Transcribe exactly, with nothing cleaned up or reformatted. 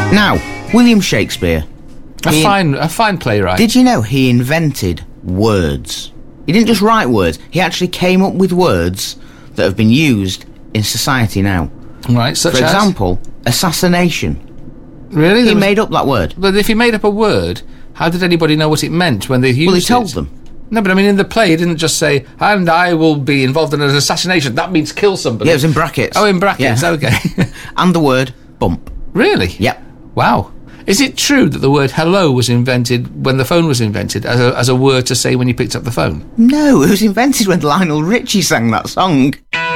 Now, William Shakespeare. A he- fine, a fine playwright. Did you know he invented words? He didn't just write words, he actually came up with words that have been used in society now. Right, such For as? example, assassination. Really? He There was- made up that word. But if he made up a word, how did anybody know what it meant when they used it? Well, he told them. No, but I mean, in the play, he didn't just say, and I will be involved in an assassination. That means kill somebody. Yeah, it was in brackets. Oh, in brackets, Yeah. okay. And the word bump. Really? Yep. Wow. Is it true that the word hello was invented when the phone was invented as a, as a word to say when you picked up the phone? No, it was invented when Lionel Richie sang that song.